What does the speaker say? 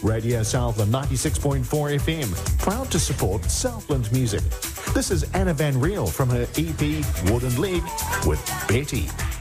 Radio Southland 96.4 FM, proud to support Southland music. This is Anna Van Riel from her EP Wooden Leg with Betty.